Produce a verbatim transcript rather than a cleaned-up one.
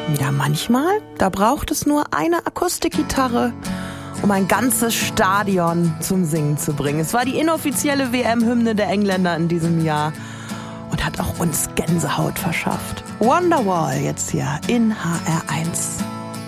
Ja, manchmal, da braucht es nur eine Akustikgitarre, um ein ganzes Stadion zum Singen zu bringen. Es war die inoffizielle W M-Hymne der Engländer in diesem Jahr und hat auch uns Gänsehaut verschafft. Wonderwall jetzt hier in H R eins.